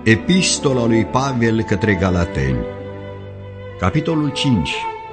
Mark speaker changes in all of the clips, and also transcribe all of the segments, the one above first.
Speaker 1: Epistola lui Pavel către Galateni, capitolul 5.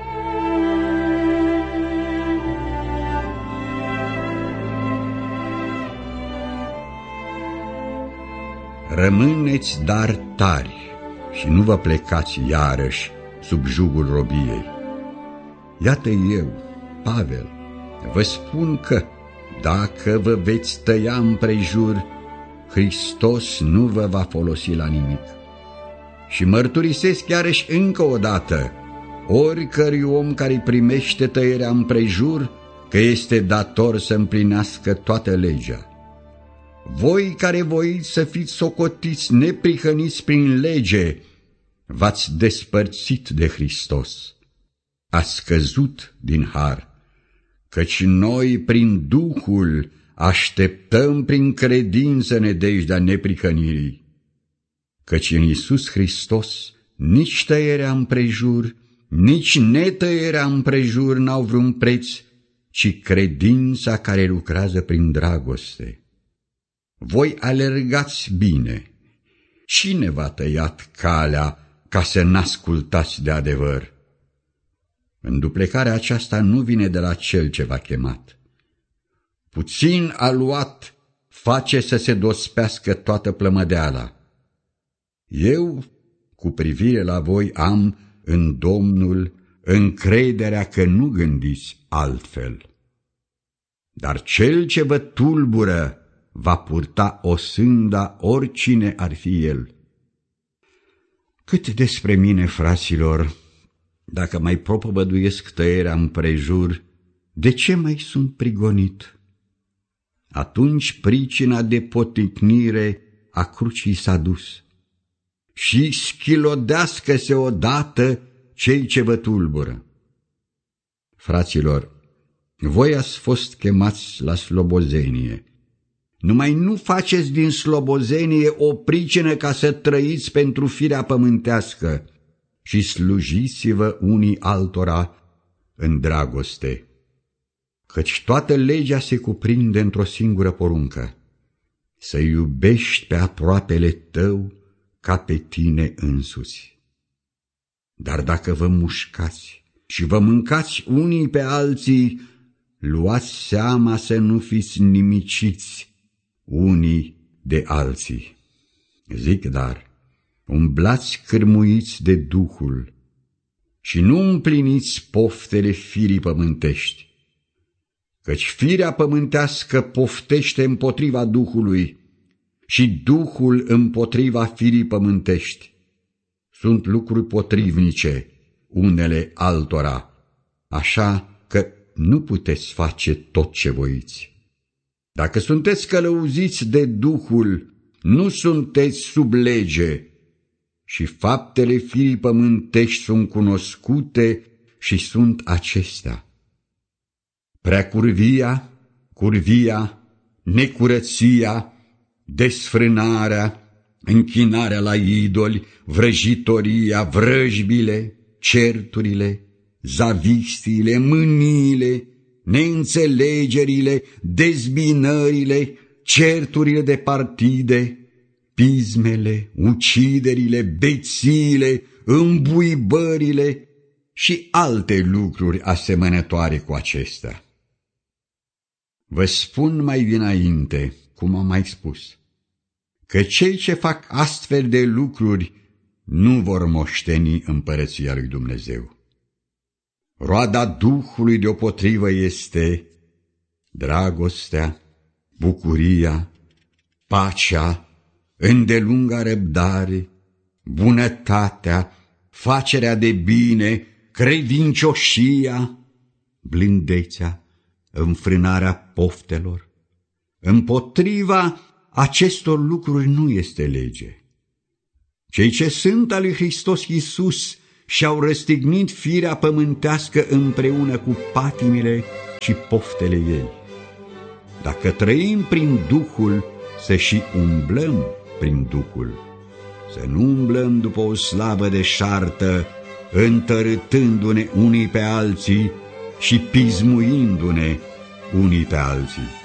Speaker 1: Rămâneți dar tari și nu vă plecați iarăși sub jugul robiei. Iată eu, Pavel, vă spun că, dacă vă veți tăia împrejur, Hristos nu vă va folosi la nimic. Și mărturisesc iarăși încă o dată oricărui om care primește tăierea împrejur, că este dator să împlinească toată legea. Voi care voiți să fiți socotiți neprihăniți prin lege, v-ați despărțit de Hristos. Ați scăzut din har, căci noi prin Duhul așteptăm prin credință nădejdea neprihănirii. Căci în Iisus Hristos nici tăierea împrejur, nici netăierea împrejur n-au vreun preț, ci credința care lucrează prin dragoste. Voi alergați bine. Cine v-a tăiat calea ca să n-ascultați de adevăr? Înduplecarea aceasta nu vine de la Cel ce v-a chemat. Puțin aluat face să se dospească toată plămădeala. Eu, cu privire la voi, am în Domnul încrederea că nu gândiți altfel. Dar cel ce vă tulbură va purta osânda oricine ar fi el. Cât despre mine, fraților, dacă mai propovăduiesc tăierea împrejur, de ce mai sunt prigonit? Atunci pricina de poticnire a crucii s-a dus. Și schilodească-se odată cei ce vă tulbură. Fraților, voi ați fost chemați la slobozenie. Numai nu faceți din slobozenie o pricină ca să trăiți pentru firea pământească, și slujiți-vă unii altora în dragoste. Căci toată legea se cuprinde într-o singură poruncă: să iubești pe aproapele tău ca pe tine însuți. Dar dacă vă mușcați și vă mâncați unii pe alții, luați seama să nu fiți nimiciți unii de alții. Zic dar, umblați cârmuiți de Duhul și nu împliniți poftele firii pământești. Căci firea pământească poftește împotriva Duhului și Duhul împotriva firii pământești. Sunt lucruri potrivnice unele altora, așa că nu puteți face tot ce voiți. Dacă sunteți călăuziți de Duhul, nu sunteți sub lege, și faptele firii pământești sunt cunoscute și sunt acestea: preacurvia, curvia, necurăția, desfrânarea, închinarea la idoli, vrăjitoria, vrăjbile, certurile, zavistiile, mâniile, neînțelegerile, dezbinările, certurile de partide, pismele, uciderile, bețiile, îmbuibările și alte lucruri asemănătoare cu acestea. Vă spun mai dinainte, cum am mai spus, că cei ce fac astfel de lucruri nu vor moșteni împărăția lui Dumnezeu. Roada Duhului deopotrivă este dragostea, bucuria, pacea, îndelunga răbdare, bunătatea, facerea de bine, credincioșia, blândețea, înfrânarea poftelor. Împotriva acestor lucruri nu este lege. Cei ce sunt al lui Hristos Iisus și-au răstignit firea pământească împreună cu patimile și poftele ei. Dacă trăim prin Duhul, să și umblăm prin Duhul. Să nu umblăm după o slavă deșartă, întărâtându-ne unii pe alții și pismuindu-ne unii pe alții.